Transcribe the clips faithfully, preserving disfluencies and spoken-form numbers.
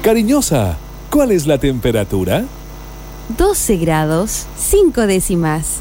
Cariñosa, ¿cuál es la temperatura? doce grados, cinco décimas.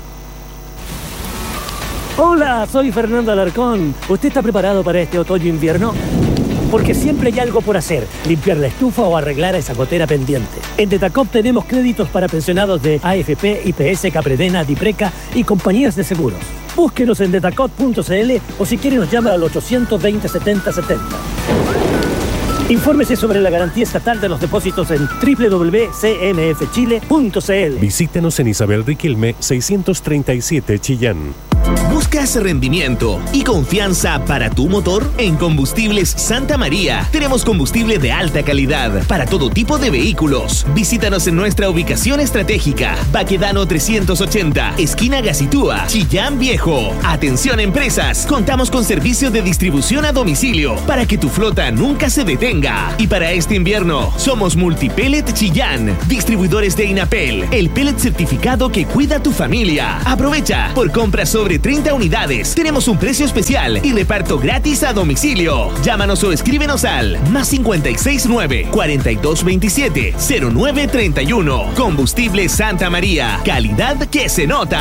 Hola, soy Fernando Alarcón. ¿Usted está preparado para este otoño-invierno? Porque siempre hay algo por hacer, limpiar la estufa o arreglar esa gotera pendiente. En Detacop tenemos créditos para pensionados de A F P, I P S, Capredena, Dipreca y compañías de seguros. Búsquenos en detacop punto c l o si quiere nos llama al ochocientos veinte, setenta setenta. Infórmese sobre la garantía estatal de los depósitos en doble u doble u doble u punto c m f chile punto c l. Visítenos en Isabel Riquelme seiscientos treinta y siete Chillán. ¿Buscas rendimiento y confianza para tu motor? En Combustibles Santa María tenemos combustible de alta calidad para todo tipo de vehículos. Visítanos en nuestra ubicación estratégica, Baquedano trescientos ochenta, esquina Gacitúa, Chillán Viejo. Atención empresas, contamos con servicio de distribución a domicilio para que tu flota nunca se detenga. Y para este invierno, somos Multipellet Chillán, distribuidores de Inapel, el pellet certificado que cuida tu familia. Aprovecha, por compra sobre treinta unidades. Tenemos un precio especial y reparto gratis a domicilio. Llámanos o escríbenos al más cincuenta y seis nueve, cuarenta y dos veintisiete, cero nueve treinta y uno. Combustible Santa María. Calidad que se nota.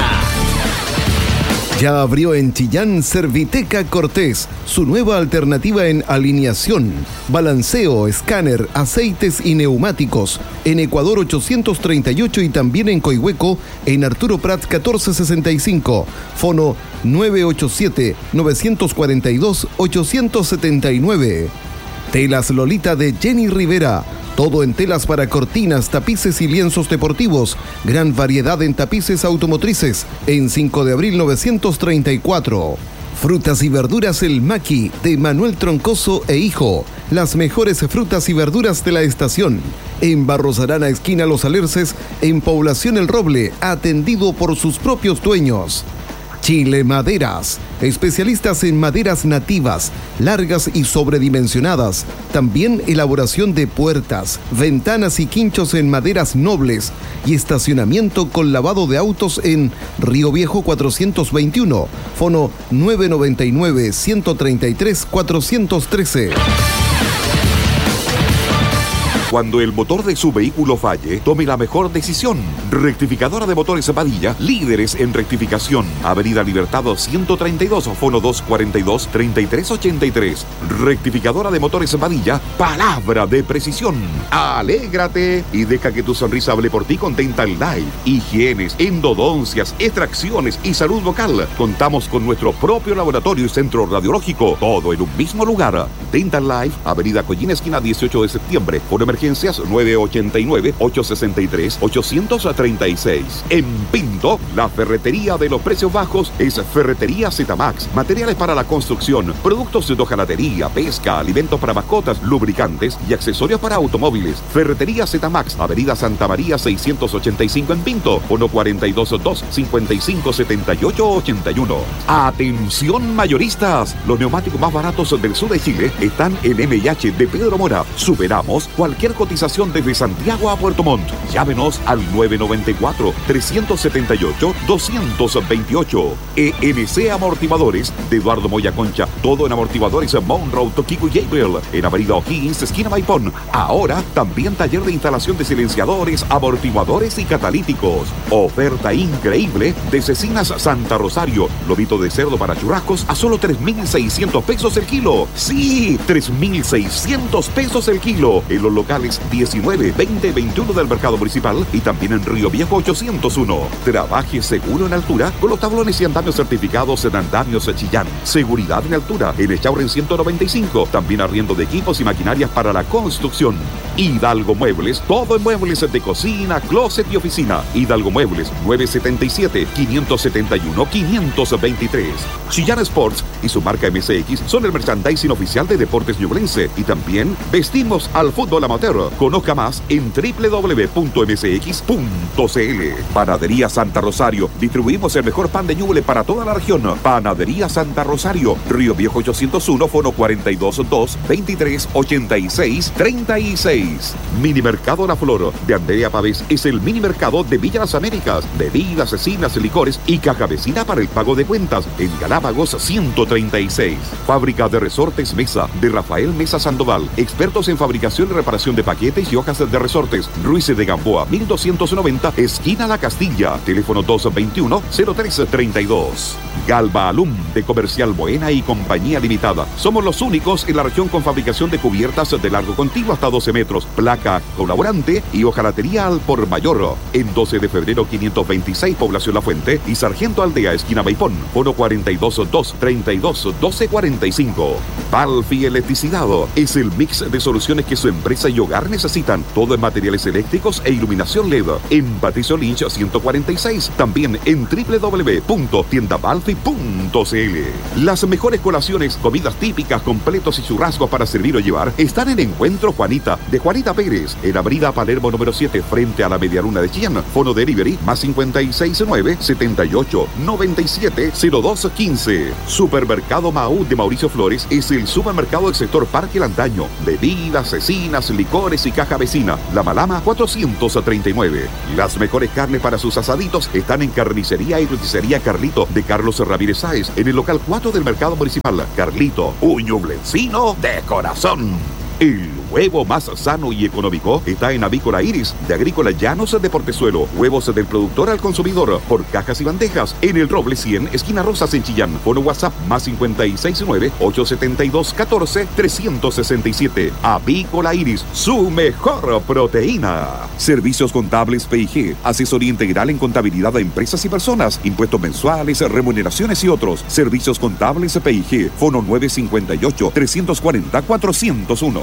Ya abrió en Chillán Serviteca Cortés, su nueva alternativa en alineación, balanceo, escáner, aceites y neumáticos. En Ecuador ochocientos treinta y ocho y también en Coihueco, en Arturo Prat catorce sesenta y cinco. Fono nueve ocho siete, nueve cuatro dos, ocho siete nueve. Telas Lolita de Jenny Rivera. Todo en telas para cortinas, tapices y lienzos deportivos. Gran variedad en tapices automotrices. En cinco de abril novecientos treinta y cuatro. Frutas y verduras El Maqui de Manuel Troncoso e Hijo. Las mejores frutas y verduras de la estación. En Barros Arana, esquina Los Alerces, en Población El Roble, atendido por sus propios dueños. Chile Maderas, especialistas en maderas nativas, largas y sobredimensionadas. También elaboración de puertas, ventanas y quinchos en maderas nobles y estacionamiento con lavado de autos en Río Viejo cuatrocientos veintiuno, fono nueve nueve nueve, uno tres tres, cuatro uno tres. Cuando el motor de su vehículo falle, tome la mejor decisión. Rectificadora de Motores Padilla, líderes en rectificación. Avenida Libertad ciento treinta y dos, fono dos cuarenta y dos, treinta y tres ochenta y tres. Rectificadora de Motores Padilla, palabra de precisión. Alégrate y deja que tu sonrisa hable por ti con Dental Life. Higienes, endodoncias, extracciones y salud vocal. Contamos con nuestro propio laboratorio y centro radiológico. Todo en un mismo lugar. Dental Life, Avenida Collina, esquina dieciocho de septiembre. Por emergencias nueve ocho nueve, ocho seis tres, ocho tres seis. En Pinto, la ferretería de los precios bajos es Ferretería Zemax. Materiales para la construcción, productos de hojalatería, pesca, alimentos para mascotas, lubricantes y accesorios para automóviles. Ferretería Zemax, Avenida Santa María seiscientos ochenta y cinco en Pinto, uno cuatro dos dos, cinco cinco siete ocho ocho uno. Atención mayoristas, los neumáticos más baratos del sur de Chile están en M y H de Pedro Mora. Superamos cualquier cotización desde Santiago a Puerto Montt. Llámenos al nueve nueve cuatro, tres siete ocho, dos dos ocho. E N C Amortiguadores de Eduardo Moya Concha. Todo en amortiguadores Monroe, Toquico y Gabriel. En Avenida O'Higgins, esquina Maipón. Ahora también taller de instalación de silenciadores, amortiguadores y catalíticos. Oferta increíble de Cecinas Santa Rosario. Lomito de cerdo para churrascos a solo tres mil seiscientos pesos el kilo. Sí, tres mil seiscientos pesos el kilo. En los locales diecinueve, veinte, veintiuno del Mercado Municipal y también en Río Viejo ochocientos uno. Trabaje seguro en altura con los tablones y andamios certificados en Andamios Chillán. Seguridad en altura en Echaurren ciento noventa y cinco. También arriendo de equipos y maquinarias para la construcción. Hidalgo Muebles, todo en muebles de cocina, closet y oficina. Hidalgo Muebles, nueve siete siete, cinco siete uno, cinco dos tres. Chillán Sports y su marca M S X son el merchandising oficial de Deportes Ñublense y también vestimos al fútbol amateur. Conozca más en doble u doble u doble u punto m s x punto c l. Panadería Santa Rosario. Distribuimos el mejor pan de Ñuble para toda la región. Panadería Santa Rosario. Río Viejo ochocientos uno, fono cuarenta y dos dos, veintitrés ochenta y seis treinta y seis. Mini Mercado La Flor de Andrea Pavés es el mini mercado de Villa Las Américas. Bebidas, cecinas, licores y caja vecina para el pago de cuentas en Galápagos ciento treinta y seis. Fábrica de Resortes Mesa de Rafael Mesa Sandoval. Expertos en fabricación y reparación de paquetes y hojas de resortes. Ruiz de Gamboa, mil doscientos noventa, esquina La Castilla. Teléfono dos veintiuno, cero tres treinta y dos. Galva Alum, de Comercial Buena y Compañía Limitada. Somos los únicos en la región con fabricación de cubiertas de largo continuo hasta doce metros, placa colaborante y hojalatería al por mayor. En doce de febrero quinientos veintiséis, Población La Fuente y Sargento Aldea, esquina Maipón. Fono cuarenta y dos, dos treinta y dos, doce cuarenta y cinco. Palfi Electricidad es el mix de soluciones que su empresa y hogar necesitan. Todo en materiales eléctricos e iluminación L E D. En Patricio Lynch ciento cuarenta y seis. También en doble u doble u doble u punto tienda palfi punto c l. Las mejores colaciones, comidas típicas, completos y churrascos para servir o llevar están en Encuentro Juanita, de Juanita Pérez, en Avenida Palermo número siete, frente a la Medialuna de Chillán. Fono delivery más cincuenta y seis nueve, setenta y ocho, noventa y siete, cero dos quince. Supermercado Maú de Mauricio Flores es el supermercado del sector Parque Lantaño. Bebidas, cecinas, licores y caja vecina. La Malama cuatrocientos treinta y nueve. Las mejores carnes para sus asaditos están en Carnicería y Roticería Carlito de Carlos Ramírez Sáez, en el local cuatro del Mercado Municipal. Carlito, un ñublencino de corazón. El huevo más sano y económico está en Avícola Iris, de Agrícola Llanos de Portezuelo. Huevos del productor al consumidor, por cajas y bandejas, en el Roble cien, esquina Rosas en Chillán. Fono WhatsApp más cincuenta y seis nueve, ochocientos setenta y dos, catorce, trescientos sesenta y siete. Avícola Iris, su mejor proteína. Servicios contables P I G, asesoría integral en contabilidad de empresas y personas, impuestos mensuales, remuneraciones y otros. Servicios contables P I G, Fono nueve cincuenta y ocho, trescientos cuarenta, cuatrocientos uno.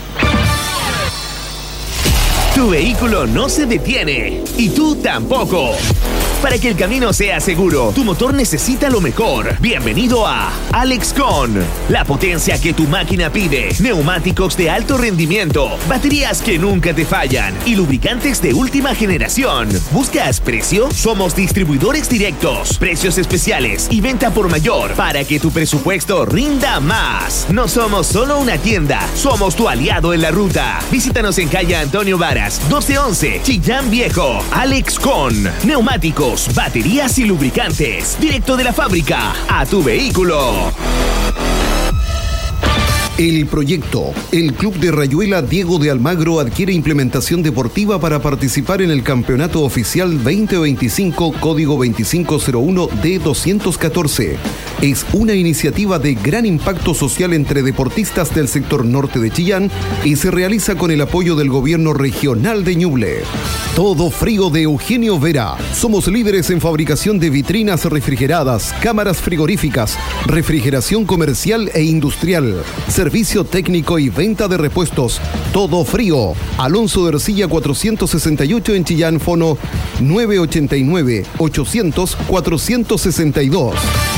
Tu vehículo no se detiene y tú tampoco. Para que el camino sea seguro, tu motor necesita lo mejor. Bienvenido a Alexcon. La potencia que tu máquina pide. Neumáticos de alto rendimiento, baterías que nunca te fallan y lubricantes de última generación. ¿Buscas precio? Somos distribuidores directos, precios especiales y venta por mayor para que tu presupuesto rinda más. No somos solo una tienda, somos tu aliado en la ruta. Visítanos en calle Antonio Varas, doce once, Chillán Viejo. Alexcon. Neumáticos, baterías y lubricantes, directo de la fábrica a tu vehículo. El proyecto. El Club de Rayuela Diego de Almagro adquiere implementación deportiva para participar en el Campeonato Oficial veinte veinticinco, código veinticinco cero uno D doscientos catorce. Es una iniciativa de gran impacto social entre deportistas del sector norte de Chillán y se realiza con el apoyo del Gobierno Regional de Ñuble. Todo Frío de Eugenio Vera. Somos líderes en fabricación de vitrinas refrigeradas, cámaras frigoríficas, refrigeración comercial e industrial, servicio técnico y venta de repuestos. Todo Frío. Alonso de Ercilla cuatrocientos sesenta y ocho en Chillán. Fono nueve ochenta y nueve, ochocientos, cuatrocientos sesenta y dos.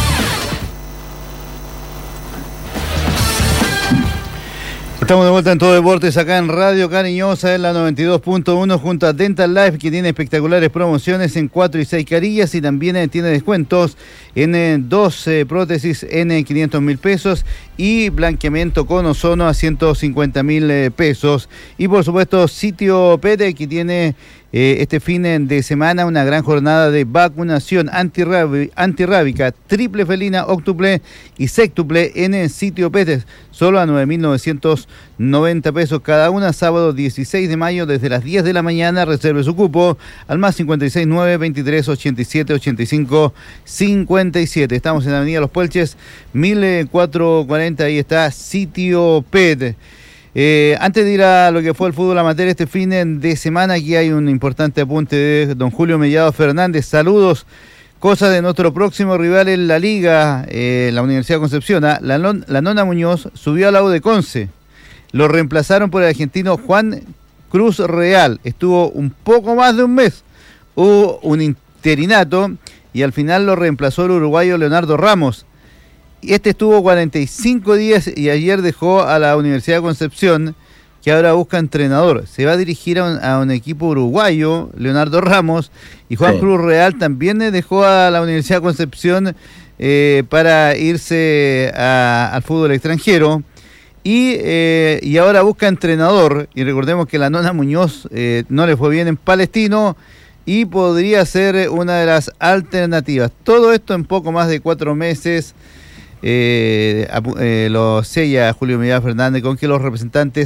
Estamos de vuelta en Todo Deportes acá en Radio Cariñosa en la noventa y dos punto uno junto a Dental Life, que tiene espectaculares promociones en cuatro y seis carillas y también eh, tiene descuentos en eh, dos eh, prótesis en eh, quinientos mil pesos y blanqueamiento con ozono a ciento cincuenta mil eh, pesos. Y por supuesto Sitio Pete, que tiene eh, este fin de semana una gran jornada de vacunación antirrabi- antirrábica, triple felina, octuple y sextuple en el Sitio Pete, solo a nueve mil novecientos noventa pesos cada una. Sábado dieciséis de mayo desde las diez de la mañana. Reserve su cupo al más cincuenta y seis nueve, veintitrés ochenta y siete, ochenta y cinco cincuenta y siete. Estamos en la avenida Los Puelches mil cuatrocientos cuarenta. Ahí está Sitio Pet. Eh, antes de ir a lo que fue el fútbol amateur este fin de semana, aquí hay un importante apunte de don Julio Mellado Fernández. Saludos. Cosa de nuestro próximo rival en la liga, eh, la Universidad de Concepción. ¿eh? La, la Nona Muñoz subió a la U de Conce. Lo reemplazaron por el argentino Juan Cruz Real. Estuvo un poco más de un mes. Hubo un interinato y al final lo reemplazó el uruguayo Leonardo Ramos. Este estuvo cuarenta y cinco días y ayer dejó a la Universidad de Concepción, que ahora busca entrenador. Se va a dirigir a un, a un equipo uruguayo, Leonardo Ramos, y Juan sí. Cruz Real también dejó a la Universidad de Concepción eh, para irse a, al fútbol extranjero. Y, eh, y ahora busca entrenador, y recordemos que la Nona Muñoz eh, no le fue bien en Palestino, y podría ser una de las alternativas. Todo esto en poco más de cuatro meses. Eh, eh, lo sella Julio Mellado Fernández con que los representantes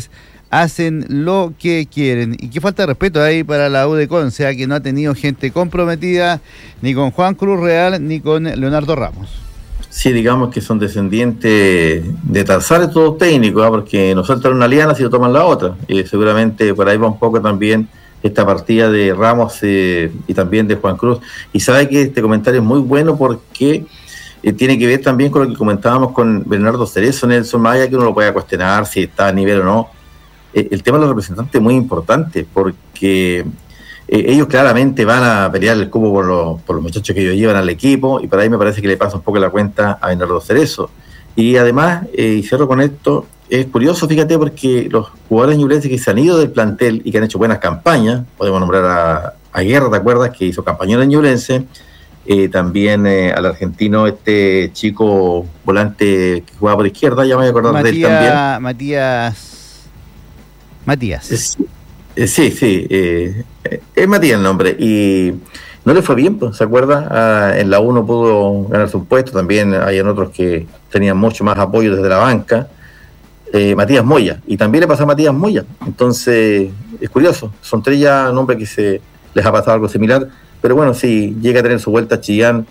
hacen lo que quieren. Y qué falta de respeto ahí para la U de Conce, que no ha tenido gente comprometida ni con Juan Cruz Real ni con Leonardo Ramos. Sí, digamos que son descendientes de Tarzán estos técnicos, ¿eh? Porque no sueltan una liana si no toman la otra. Y seguramente por ahí va un poco también esta partida de Ramos eh, y también de Juan Cruz. Y sabe que este comentario es muy bueno porque eh, tiene que ver también con lo que comentábamos con Bernardo Cerezo, Nelson Maya, que uno lo puede cuestionar si está a nivel o no. Eh, el tema de los representantes es muy importante porque Eh, ellos claramente van a pelear el cupo por los, por los muchachos que ellos llevan al equipo, y por ahí me parece que le pasa un poco la cuenta a Bernardo Cerezo. Y además, eh, y cierro con esto, es curioso, fíjate, porque los jugadores ñublenses que se han ido del plantel y que han hecho buenas campañas, podemos nombrar a, a Guerra, ¿te acuerdas? Que hizo campañón en Ñublense, eh, también eh, al argentino, este chico volante que jugaba por izquierda, ya me voy a acordar Matías, de él también. Matías. Matías. Es, Sí, sí, eh, es Matías el nombre, y no le fue bien, pues, ¿se acuerda? Ah, en la U no pudo ganarse un puesto, también hay otros que tenían mucho más apoyo desde la banca, eh, Matías Moya, y también le pasó a Matías Moya, entonces es curioso, son tres ya nombres que se les ha pasado algo similar, pero bueno, si llega a tener su vuelta a Chillán,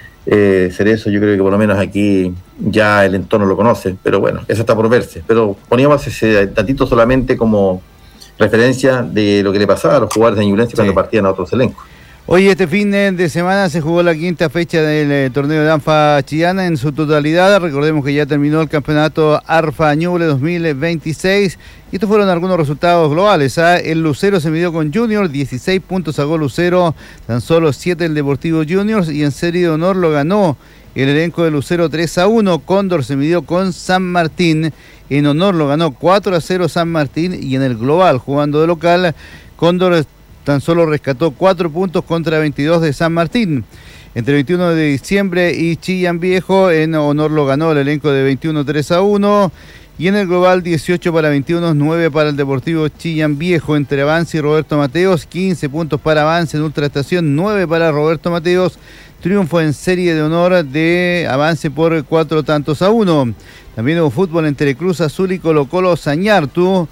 eh, Cerezo, yo creo que por lo menos aquí ya el entorno lo conoce, pero bueno, eso está por verse, pero poníamos ese tantito solamente como referencia de lo que le pasaba a los jugadores de Ñublense, sí, cuando partían a otros elencos. Hoy este fin de semana se jugó la quinta fecha del eh, torneo de ANFA Chillán en su totalidad. Recordemos que ya terminó el campeonato ARFA Ñuble dos mil veintiséis y estos fueron algunos resultados globales. ¿eh? El Lucero se midió con Junior, dieciséis puntos sacó Lucero, tan solo siete el Deportivo Juniors, y en serie de honor lo ganó el elenco de Lucero tres a uno. Cóndor se midió con San Martín, en honor lo ganó cuatro a cero San Martín, y en el global, jugando de local, Cóndor tan solo rescató cuatro puntos contra veintidós de San Martín. Entre veintiuno de diciembre y Chillán Viejo, en honor lo ganó el elenco de veintiuno tres a uno, y en el global dieciocho para veintiuno, nueve para el Deportivo Chillán Viejo. Entre Avance y Roberto Mateos, quince puntos para Avance en Ultraestación, nueve para Roberto Mateos. Triunfo en serie de honor de Avance por cuatro tantos a uno. También hubo fútbol entre Cruz Azul y Colo Colo Sañartu.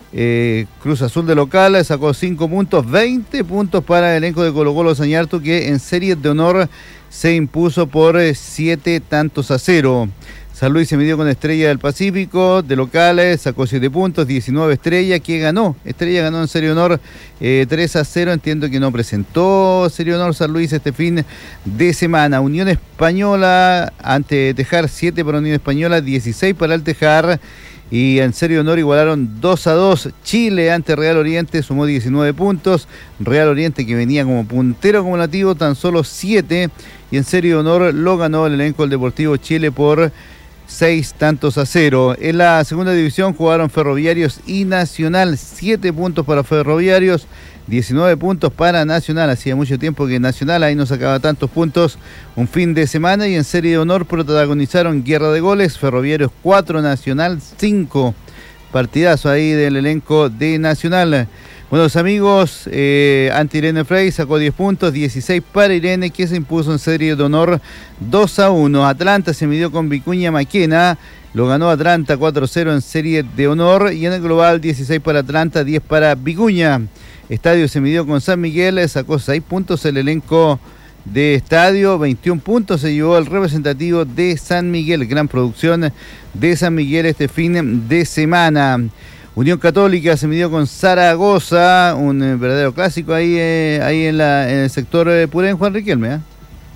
Eh, Cruz Azul de local sacó cinco puntos, veinte puntos para el elenco de Colo Colo Sañartu, que en serie de honor se impuso por siete tantos a cero. San Luis se midió con Estrella del Pacífico, de locales, sacó siete puntos, diecinueve Estrella, que ganó. Estrella ganó en serie de honor eh, tres a cero, entiendo que no presentó serie de honor San Luis este fin de semana. Unión Española ante Tejar, siete para Unión Española, dieciséis para el Tejar, y en serie de honor igualaron dos a dos. Chile ante Real Oriente sumó diecinueve puntos, Real Oriente, que venía como puntero acumulativo, tan solo siete, y en serie de honor lo ganó el elenco del Deportivo Chile por seis tantos a cero. En la segunda división jugaron Ferroviarios y Nacional, siete puntos para Ferroviarios, diecinueve puntos para Nacional. Hacía mucho tiempo que Nacional ahí no sacaba tantos puntos un fin de semana, y en serie de honor protagonizaron guerra de goles, Ferroviarios cuatro, Nacional cinco. Partidazo ahí del elenco de Nacional. Buenos amigos, eh, ante Irene Frey sacó diez puntos, dieciséis para Irene, que se impuso en serie de honor dos a uno. Atlanta se midió con Vicuña Maquena, lo ganó Atlanta cuatro a cero en serie de honor, y en el global dieciséis para Atlanta, diez para Vicuña. Estadio se midió con San Miguel, sacó seis puntos el elenco de Estadio, veintiún puntos se llevó el representativo de San Miguel. Gran producción de San Miguel este fin de semana. Unión Católica se midió con Zaragoza, un eh, verdadero clásico ahí, eh, ahí en, la, en el sector eh, Purén, Juan Riquelme. ¿eh?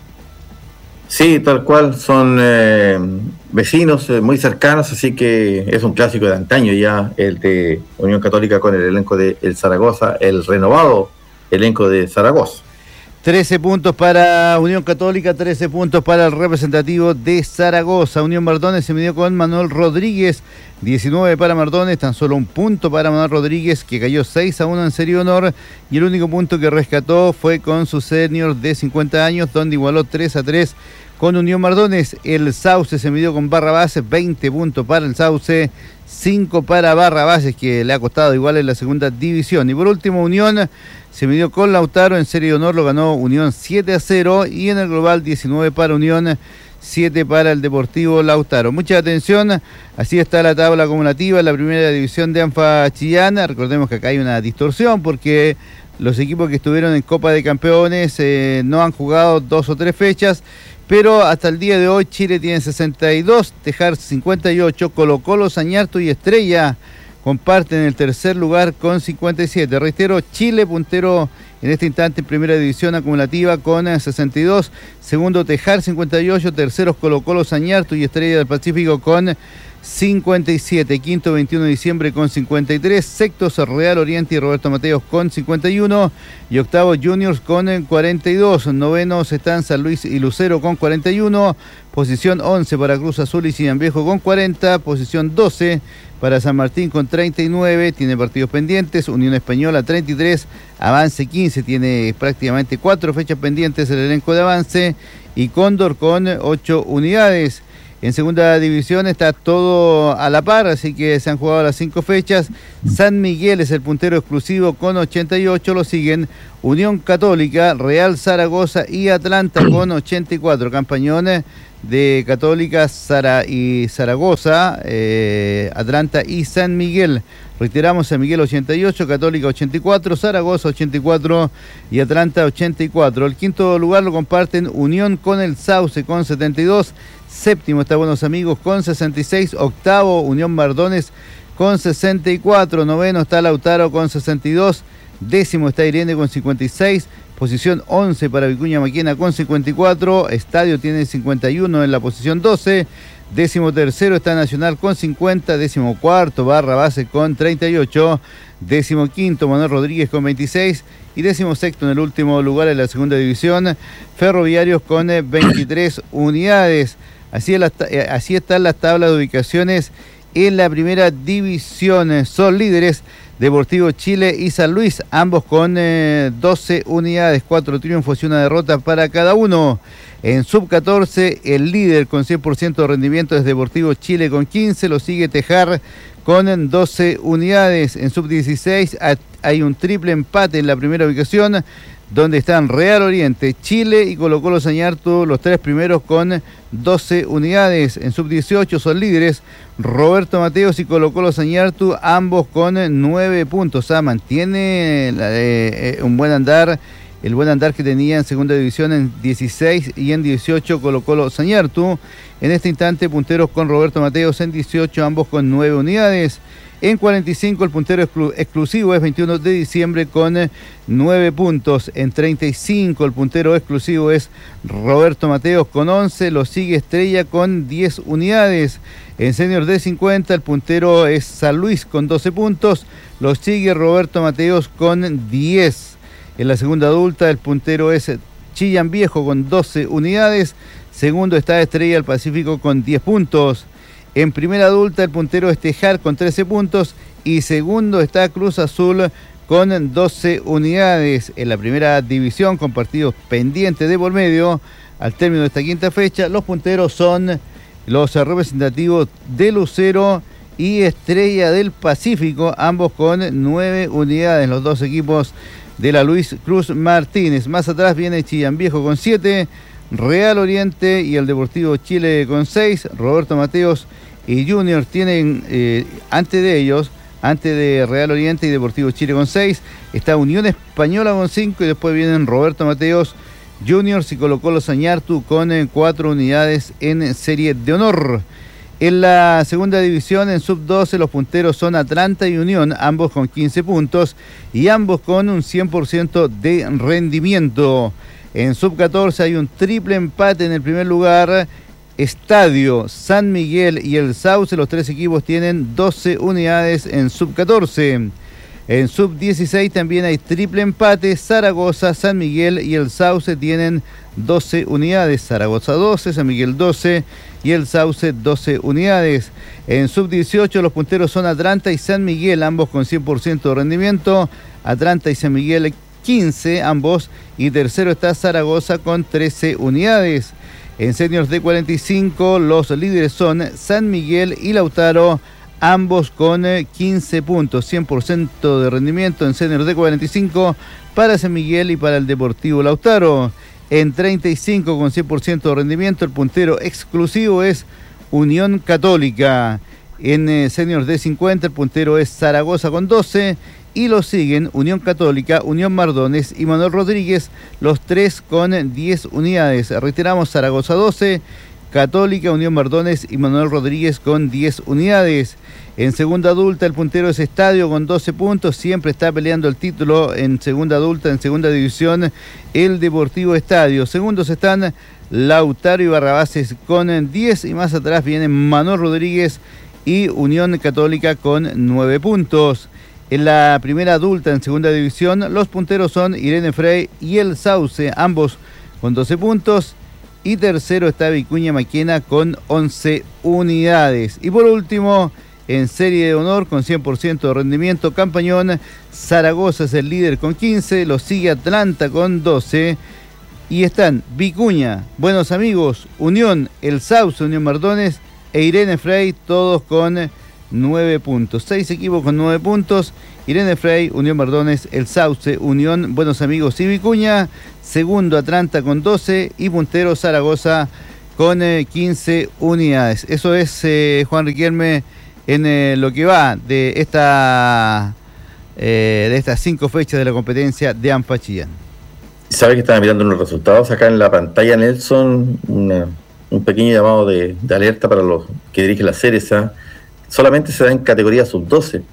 Sí, tal cual, son eh, vecinos eh, muy cercanos, así que es un clásico de antaño ya, el de Unión Católica con el elenco de el Zaragoza, el renovado elenco de Zaragoza. trece puntos para Unión Católica, trece puntos para el representativo de Zaragoza. Unión Mardones se midió con Manuel Rodríguez, diecinueve para Mardones, tan solo un punto para Manuel Rodríguez, que cayó seis a uno en serie de honor, y el único punto que rescató fue con su senior de cincuenta años, donde igualó tres a tres con Unión Mardones. El Sauce se midió con Barrabases, veinte puntos para el Sauce, cinco para Barrabases, que le ha costado igual en la segunda división. Y por último, Unión se midió con Lautaro, en serie de honor lo ganó Unión siete a cero, y en el global diecinueve para Unión, siete para el Deportivo Lautaro. Mucha atención, así está la tabla acumulativa en la primera división de ANFA Chillán. Recordemos que acá hay una distorsión porque los equipos que estuvieron en Copa de Campeones eh, no han jugado dos o tres fechas, pero hasta el día de hoy Chile tiene sesenta y dos, Tejar cincuenta y ocho, Colo-Colo, Sañarto y Estrella comparten el tercer lugar con cincuenta y siete. Reitero, Chile puntero en este instante en primera división acumulativa con sesenta y dos, segundo Tejar cincuenta y ocho, terceros Colo-Colo, Sañarto y Estrella del Pacífico con cincuenta y siete, quinto veintiuno de diciembre con cincuenta y tres, sextos Real Oriente y Roberto Mateos con cincuenta y uno y octavos Juniors con cuarenta y dos, novenos están San Luis y Lucero con cuarenta y uno, posición once para Cruz Azul y Chillán Viejo con cuarenta, posición doce para San Martín con treinta y nueve, tiene partidos pendientes, Unión Española treinta y tres, Avance quince, tiene prácticamente cuatro fechas pendientes el elenco de Avance, y Cóndor con ocho unidades. En segunda división está todo a la par, así que se han jugado las cinco fechas. San Miguel es el puntero exclusivo con ochenta y ocho, lo siguen Unión Católica, Real Zaragoza y Atlanta con ochenta y cuatro. Campañones de Católica Zara y Zaragoza, eh, Atlanta y San Miguel. Reiteramos, San Miguel ochenta y ocho, Católica ochenta y cuatro, Zaragoza ochenta y cuatro y Atlanta ochenta y cuatro. El quinto lugar lo comparten Unión con el Sauce con setenta y dos, séptimo está Buenos Amigos con sesenta y seis, octavo Unión Mardones con sesenta y cuatro, noveno está Lautaro con sesenta y dos, décimo está Irene con cincuenta y seis, posición once para Vicuña Maquena con cincuenta y cuatro, Estadio tiene cincuenta y uno en la posición doce, décimo tercero está Nacional con cincuenta, décimo cuarto Barra Base con treinta y ocho, décimo quinto Manuel Rodríguez con veintiséis y décimo sexto en el último lugar en la segunda división, Ferroviarios con veintitrés unidades. Así, es la, así están las tablas de ubicaciones en la primera división. Son líderes Deportivo Chile y San Luis, ambos con eh, doce unidades, cuatro triunfos y una derrota para cada uno. En sub catorce, el líder con cien por ciento de rendimiento es Deportivo Chile con quince, lo sigue Tejar con doce unidades. En sub dieciséis hay un triple empate en la primera ubicación, donde están Real Oriente, Chile y Colo-Colo Sañarto, los tres primeros con doce unidades. En sub dieciocho son líderes Roberto Mateos y Colo-Colo Sañarto, ambos con nueve puntos. O sea, mantiene la, eh, un buen andar, el buen andar que tenía en segunda división en dieciséis y en dieciocho Colo-Colo Sañarto. En este instante punteros con Roberto Mateos en dieciocho, ambos con nueve unidades. En cuarenta y cinco el puntero exclu- exclusivo es veintiuno de diciembre con nueve puntos. En treinta y cinco el puntero exclusivo es Roberto Mateos con once, lo sigue Estrella con diez unidades. En senior de cincuenta el puntero es San Luis con doce puntos, lo sigue Roberto Mateos con diez. En la segunda adulta el puntero es Chillán Viejo con doce unidades, segundo está Estrella del Pacífico con diez puntos. En primera adulta el puntero es Tejar con trece puntos y segundo está Cruz Azul con doce unidades. En la primera división, con partidos pendientes de por medio, al término de esta quinta fecha, los punteros son los representativos de Lucero y Estrella del Pacífico, ambos con nueve unidades, los dos equipos de la Luis Cruz Martínez. Más atrás viene Chillán Viejo con siete, Real Oriente y el Deportivo Chile con seis, Roberto Mateos y Junior tienen, eh, antes de ellos, antes de Real Oriente y Deportivo Chile con seis, está Unión Española con cinco y después vienen Roberto Mateos, Junior y Colo-Colo Sañarto con eh, cuatro unidades en serie de honor. En la segunda división, en sub doce, los punteros son Atlanta y Unión, ambos con quince puntos y ambos con un cien por ciento de rendimiento. En sub catorce hay un triple empate en el primer lugar. Estadio, San Miguel y el Sauce, los tres equipos tienen doce unidades en sub catorce. En sub dieciséis también hay triple empate. Zaragoza, San Miguel y el Sauce tienen doce unidades. Zaragoza doce, San Miguel doce y el Sauce doce unidades. En sub dieciocho los punteros son Atlanta y San Miguel, ambos con cien por ciento de rendimiento. Atlanta y San Miguel quince ambos, y tercero está Zaragoza con trece unidades. En seniors de cuarenta y cinco los líderes son San Miguel y Lautaro, ambos con quince puntos, cien por ciento de rendimiento en seniors de cuarenta y cinco para San Miguel y para el Deportivo Lautaro. en treinta y cinco con cien por ciento de rendimiento. El puntero exclusivo es Unión Católica. En eh, seniors de cincuenta el puntero es Zaragoza con doce y lo siguen Unión Católica, Unión Mardones y Manuel Rodríguez, los tres con diez unidades. Reiteramos, Zaragoza doce, Católica, Unión Mardones y Manuel Rodríguez con diez unidades. En segunda adulta el puntero es Estadio con doce puntos, siempre está peleando el título en segunda adulta, en segunda división, el Deportivo Estadio. Segundos están Lautaro y Barrabases con diez y más atrás vienen Manuel Rodríguez y Unión Católica con nueve puntos. En la primera adulta, en segunda división, los punteros son Irene Frey y el Sauce, ambos con doce puntos. Y tercero está Vicuña Maquena con once unidades. Y por último, en serie de honor con cien por ciento de rendimiento, Campañón, Zaragoza es el líder con quince, lo sigue Atlanta con doce. Y están Vicuña, Buenos Amigos, Unión, el Sauce, Unión Mardones e Irene Frey, todos con nueve puntos. Seis equipos con nueve puntos. Irene Frey, Unión Mardones, el Sauce, Unión, Buenos Amigos y Vicuña. Segundo Atlanta con doce y puntero Zaragoza con eh, quince unidades. Eso es, eh, Juan Riquelme, en eh, lo que va de esta eh, de estas cinco fechas de la competencia de ANFA Chillán. ¿Sabe que estaba mirando los resultados acá en la pantalla, Nelson? Una un pequeño llamado de, de alerta para los que dirigen la serie. ¿Sabes? Solamente se da en categoría sub doce.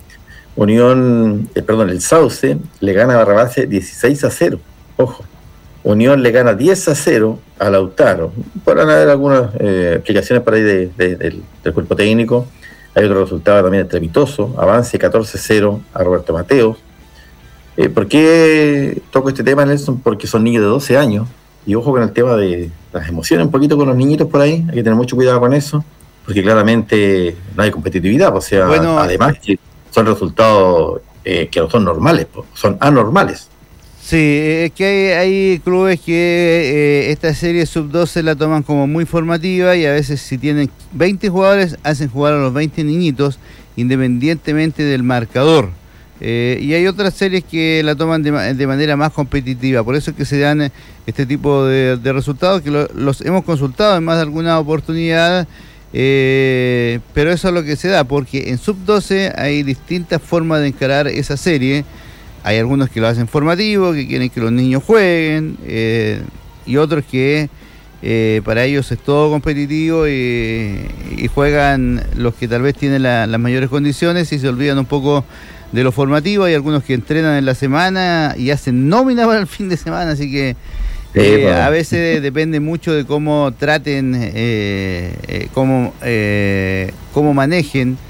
Unión, eh, perdón, el Sauce le gana a Barrabase dieciséis a cero. Ojo. Unión le gana diez a cero a Lautaro. Podrán haber algunas eh, explicaciones por ahí de, de, del, del cuerpo técnico. Hay otro resultado también estrepitoso. Avance catorce a cero a Roberto Mateos. Eh, ¿Por qué toco este tema, Nelson? Porque son niños de doce años. Y ojo con el tema de las emociones un poquito con los niñitos por ahí. Hay que tener mucho cuidado con eso, porque claramente no hay competitividad. O sea, bueno, además que son resultados eh, que no son normales, son anormales. Sí, es que hay, hay clubes que eh, esta serie sub doce la toman como muy formativa y a veces si tienen veinte jugadores hacen jugar a los veinte niñitos independientemente del marcador. Eh, y hay otras series que la toman de, de manera más competitiva, por eso es que se dan este tipo de, de resultados que lo, los hemos consultado en más de alguna oportunidad, eh, pero eso es lo que se da, porque en sub doce hay distintas formas de encarar esa serie. Hay algunos que lo hacen formativo, que quieren que los niños jueguen, eh, y otros que eh, para ellos es todo competitivo y, y juegan los que tal vez tienen la, las mayores condiciones y se olvidan un poco de lo formativo. Hay algunos que entrenan en la semana y hacen nómina para el fin de semana, así que eh, bueno. a veces depende mucho de cómo traten, eh, eh, cómo, eh, cómo manejen,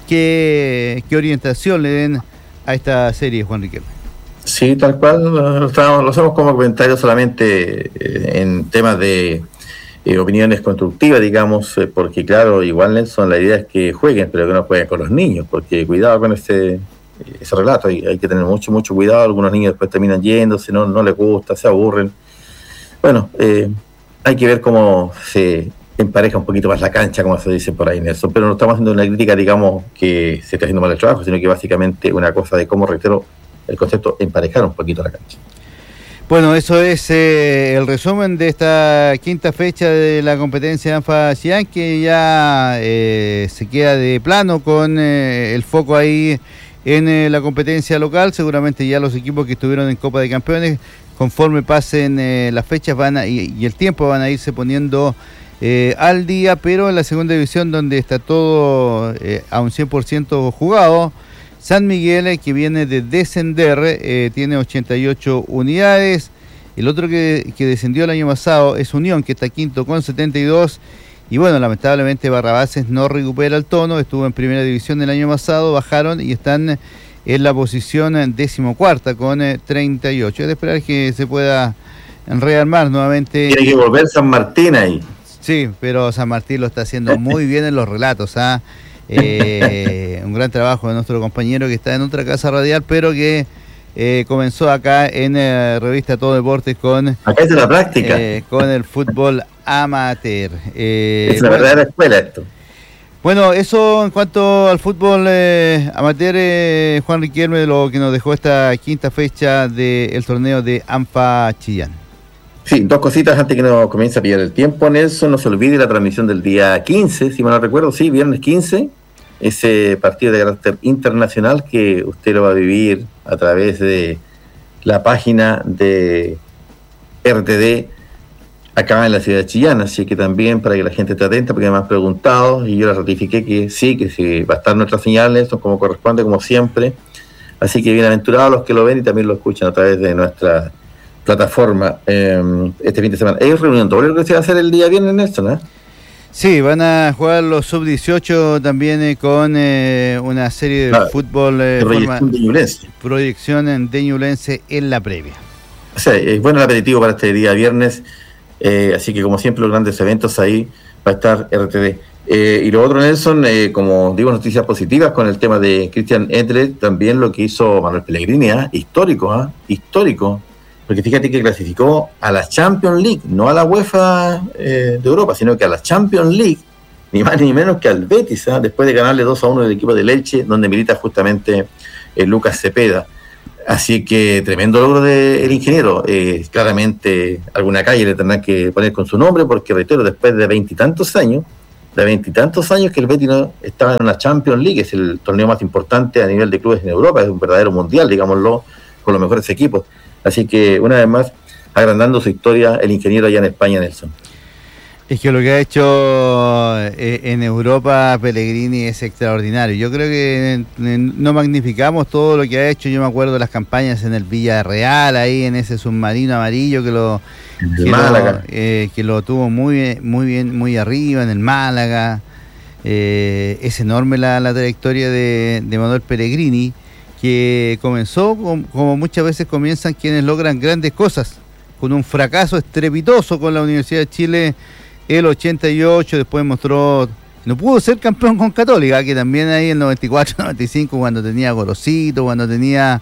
qué, qué orientación le den a esta serie, Juan Riquelme. Sí, tal cual, lo, estamos, lo hacemos como comentario solamente eh, en temas de eh, opiniones constructivas, digamos, eh, porque claro, igual Nelson, la idea es que jueguen, pero que no jueguen con los niños, porque cuidado con ese ese relato, hay, hay que tener mucho, mucho cuidado. Algunos niños después terminan yéndose, no, no les gusta, se aburren. Bueno, eh, hay que ver cómo se empareja un poquito más la cancha, como se dice por ahí, Nelson, pero no estamos haciendo una crítica, digamos, que se está haciendo mal el trabajo, sino que básicamente una cosa de cómo, reitero, el concepto emparejar un poquito la cancha. Bueno, eso es eh, el resumen de esta quinta fecha de la competencia de ANFA Chillán, que ya eh, se queda de plano con eh, el foco ahí en eh, la competencia local. Seguramente ya los equipos que estuvieron en Copa de Campeones, conforme pasen eh, las fechas van a, y, y el tiempo, van a irse poniendo eh, al día, pero en la segunda división, donde está todo eh, a un cien por ciento jugado, San Miguel, eh, que viene de descender, eh, tiene ochenta y ocho unidades. El otro que, que descendió el año pasado es Unión, que está quinto con setenta y dos. Y bueno, lamentablemente Barrabases no recupera el tono, estuvo en primera división el año pasado, bajaron y están en la posición decimocuarta con treinta y ocho. Es de esperar que se pueda rearmar nuevamente. Tiene que volver San Martín ahí. Sí, pero San Martín lo está haciendo muy bien en los relatos. ¿ah? Eh, un gran trabajo de nuestro compañero que está en otra casa radial, pero que eh, comenzó acá en eh, Revista Todo Deportes con... Acá es de la práctica. Eh, con el fútbol amateur. Eh, es la bueno, verdadera escuela esto. Bueno, eso en cuanto al fútbol eh, amateur, eh, Juan Riquelme, de lo que nos dejó esta quinta fecha del torneo de ANFA Chillán. Sí, dos cositas antes que nos comience a pillar el tiempo, Nelson. No se olvide la transmisión del día quince, si mal no recuerdo, sí, viernes quince, ese partido de carácter internacional que usted lo va a vivir a través de la página de R T D acá en la ciudad de Chillán, así que también para que la gente esté atenta, porque me han preguntado y yo les ratifiqué que sí, que sí, va a estar nuestra señal, Nelson, como corresponde, como siempre. Así que bienaventurados los que lo ven y también lo escuchan a través de nuestra plataforma eh, este fin de semana. ¿Hay reunión doble lo que se va a hacer el día viernes, Nelson? ¿eh? Sí, van a jugar los sub dieciocho también eh, con eh, una serie de ah, fútbol eh, de proyección de Ñublense. Proyección de Ñublense en la previa. O sea, es bueno el aperitivo para este día viernes, eh, así que como siempre los grandes eventos ahí va a estar R T D. Eh, y lo otro, Nelson, eh, como digo, noticias positivas con el tema de Christian Endler, también lo que hizo Manuel Pellegrini, ¿eh? histórico, ¿eh? histórico. Porque fíjate que clasificó a la Champions League, no a la UEFA eh, de Europa, sino que a la Champions League, ni más ni menos que al Betis, ¿eh? después de ganarle dos a uno del equipo del Elche, donde milita justamente eh, Lucas Cepeda. Así que tremendo logro del ingeniero. Eh, claramente alguna calle le tendrán que poner con su nombre, porque reitero, después de veintitantos años, de veintitantos años que el Betis no estaba en una Champions League, es el torneo más importante a nivel de clubes en Europa, es un verdadero mundial, digámoslo, con los mejores equipos. Así que, una vez más, agrandando su historia, el ingeniero allá en España, Nelson. Es que lo que ha hecho en Europa Pellegrini es extraordinario. Yo creo que no magnificamos todo lo que ha hecho. Yo me acuerdo de las campañas en el Villarreal, ahí en ese submarino amarillo que lo, que lo, eh, que lo tuvo muy, muy bien, muy arriba, en el Málaga. Eh, es enorme la, la trayectoria de, de Manuel Pellegrini, que comenzó como, como muchas veces comienzan quienes logran grandes cosas, con un fracaso estrepitoso con la Universidad de Chile el ochenta y ocho, después mostró, no pudo ser campeón con Católica, que también ahí en noventa y cuatro noventa y cinco, cuando tenía a Gorosito, cuando tenía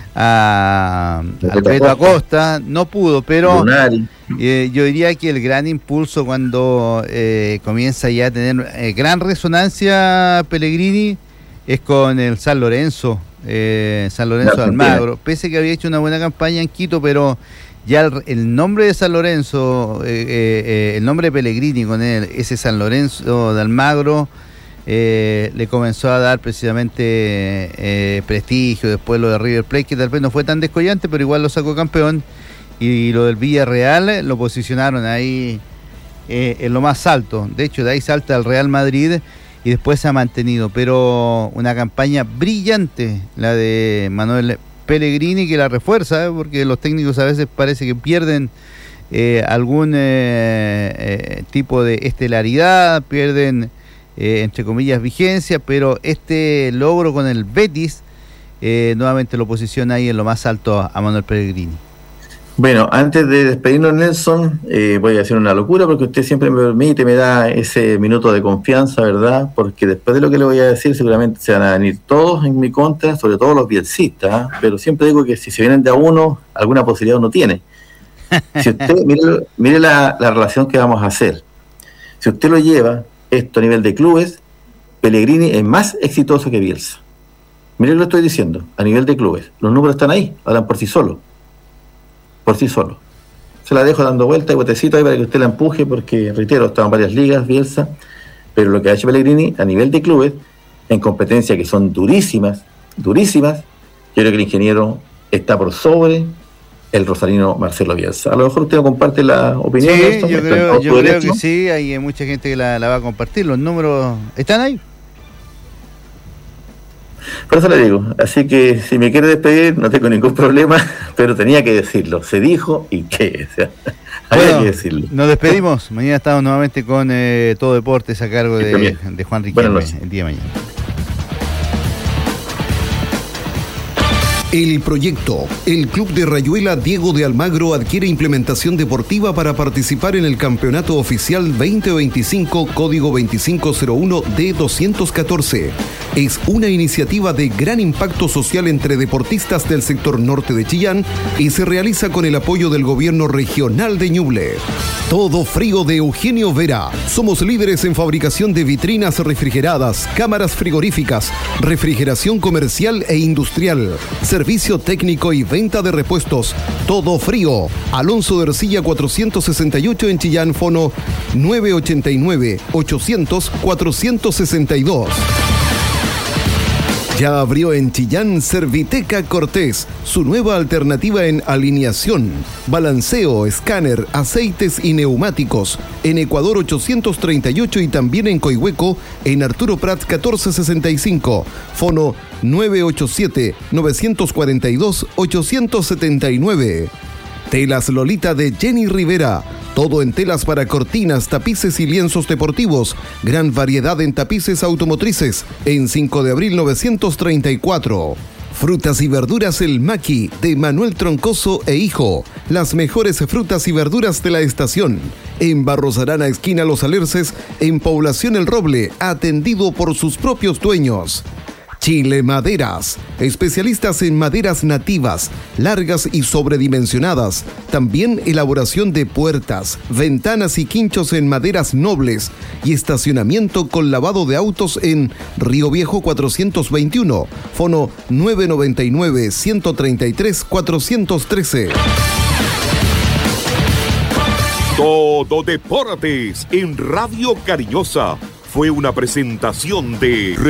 a Alberto Acosta, no pudo, pero eh, yo diría que el gran impulso cuando eh, comienza ya a tener eh, gran resonancia Pellegrini es con el San Lorenzo, eh, San Lorenzo de Almagro, pese que había hecho una buena campaña en Quito, pero ya el, el nombre de San Lorenzo, eh, eh, el nombre de Pellegrini con él, ese San Lorenzo de Almagro, eh, le comenzó a dar precisamente eh, prestigio. Después lo de River Plate, que tal vez no fue tan descollante, pero igual lo sacó campeón, y lo del Villarreal lo posicionaron ahí eh, en lo más alto. De hecho, de ahí salta al Real Madrid y después se ha mantenido, pero una campaña brillante la de Manuel Pellegrini, que la refuerza, ¿eh? porque los técnicos a veces parece que pierden eh, algún eh, eh, tipo de estelaridad, pierden eh, entre comillas vigencia, pero este logro con el Betis eh, nuevamente lo posiciona ahí en lo más alto a, a Manuel Pellegrini. Bueno, antes de despedirnos, Nelson, eh, voy a hacer una locura, porque usted siempre me permite, me da ese minuto de confianza, ¿verdad? Porque después de lo que le voy a decir, seguramente se van a venir todos en mi contra, sobre todo los bielcistas, ¿eh? Pero siempre digo que si se vienen de a uno, alguna posibilidad uno tiene. Si usted, mire, mire la, la relación que vamos a hacer. Si usted lo lleva, esto a nivel de clubes, Pellegrini es más exitoso que Bielsa. Mire lo que estoy diciendo, a nivel de clubes. Los números están ahí, hablan por sí solos. Por sí solo. Se la dejo dando vuelta y botecito ahí para que usted la empuje, porque, reitero, estaban en varias ligas, Bielsa, pero lo que ha hecho Pellegrini a nivel de clubes, en competencias que son durísimas, durísimas, yo creo que el ingeniero está por sobre el rosarino Marcelo Bielsa. A lo mejor usted no comparte la opinión sí, de esto. Yo creo, yo creo que sí, hay mucha gente que la, la va a compartir, los números están ahí. Por eso le digo, así que si me quiere despedir no tengo ningún problema, pero tenía que decirlo, se dijo y qué, o sea, había bueno, que decirlo. Nos despedimos, mañana estamos nuevamente con eh, Todo Deportes a cargo de, de Juan Riquelme el día de mañana. El proyecto. El Club de Rayuela Diego de Almagro adquiere implementación deportiva para participar en el Campeonato Oficial veinte veinticinco, código veinticinco cero uno D doscientos catorce. Es una iniciativa de gran impacto social entre deportistas del sector norte de Chillán y se realiza con el apoyo del gobierno regional de Ñuble. Todo Frío de Eugenio Vera. Somos líderes en fabricación de vitrinas refrigeradas, cámaras frigoríficas, refrigeración comercial e industrial, Servicio técnico y venta de repuestos. Todo frío. Alonso de Ercilla cuatrocientos sesenta y ocho en Chillán, fono nueve ochenta y nueve, ochocientos, cuatrocientos sesenta y dos. Ya abrió en Chillán Serviteca Cortés, su nueva alternativa en alineación, balanceo, escáner, aceites y neumáticos. En Ecuador ochocientos treinta y ocho y también en Coihueco, en Arturo Prat catorce sesenta y cinco. Fono nueve ocho siete, nueve cuatro dos, ocho siete nueve. Telas Lolita de Jenny Rivera. Todo en telas para cortinas, tapices y lienzos deportivos. Gran variedad en tapices automotrices. En cinco de abril novecientos treinta y cuatro. Frutas y verduras El Maqui de Manuel Troncoso e Hijo. Las mejores frutas y verduras de la estación. En Barros Arana, esquina Los Alerces, en Población El Roble, atendido por sus propios dueños. Chile Maderas, especialistas en maderas nativas, largas y sobredimensionadas. También elaboración de puertas, ventanas y quinchos en maderas nobles y estacionamiento con lavado de autos en Río Viejo cuatrocientos veintiuno, fono nueve noventa y nueve, uno treinta y tres, cuatrocientos trece. Todo Deportes en Radio Cariñosa fue una presentación de